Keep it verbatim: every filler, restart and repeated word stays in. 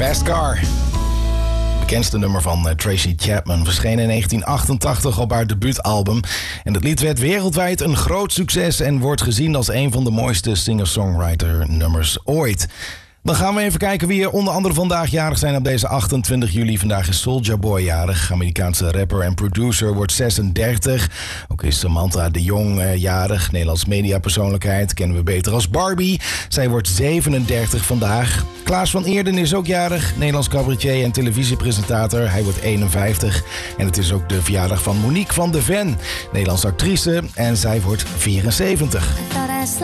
Fast Car. Bekendste nummer van uh, Tracy Chapman verscheen in negentien achtentachtig op haar debuutalbum. En het lied werd wereldwijd een groot succes en wordt gezien als een van de mooiste singer-songwriter nummers ooit. Dan gaan we even kijken wie er onder andere vandaag jarig zijn op deze achtentwintig juli. Vandaag is Soulja Boy jarig. Amerikaanse rapper en producer wordt zesendertig. Ook is Samantha de Jong uh, jarig. Nederlands mediapersoonlijkheid kennen we beter als Barbie. Zij wordt zevenendertig vandaag. Klaas van Eerden is ook jarig. Nederlands cabaretier en televisiepresentator. Hij wordt eenenvijftig. En het is ook de verjaardag van Monique van de Ven. Nederlandse actrice. En zij wordt vierenzeventig.